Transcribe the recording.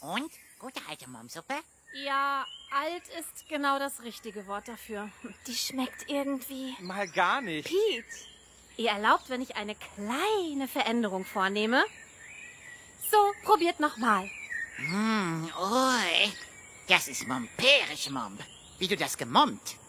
Und? Gute alte Momsuppe? Ja, alt ist genau das richtige Wort dafür. Die schmeckt irgendwie... Mal gar nicht. Pete, ihr erlaubt, wenn ich eine kleine Veränderung vornehme? So, probiert nochmal. Ui, das ist momperisch, Momb. Wie du das gemommt.